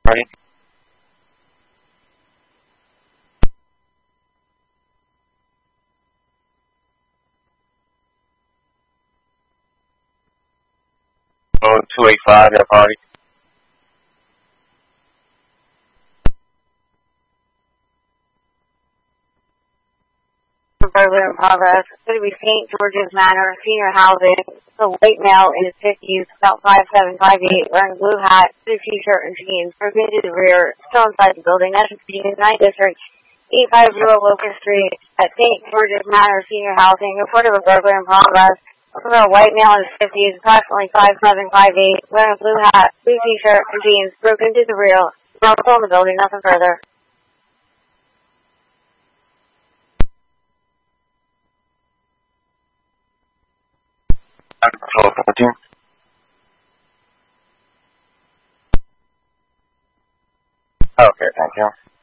Ready? Oh, 285, that party. Burglary in progress. Going to be St. George's Manor, senior housing. The white male in his 50s, about 5'7", 5'8", wearing a blue hat, blue t-shirt and jeans, broken into the rear, still inside the building. That's 9th District, 850 Locust Street at St. George's Manor, senior housing. Report of a burglary in progress. A white male in his 50s, approximately 5'7", 5'8", wearing a blue hat, blue t-shirt and jeans, broken into the rear, still in the building. Nothing further. Patrol 14. Okay, thank you.